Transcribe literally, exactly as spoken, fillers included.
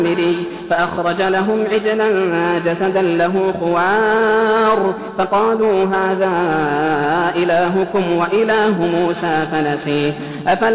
فأخرج لهم عجلا جسدا له خوار فقالوا هذا إلهكم وإله موسى فنسيه.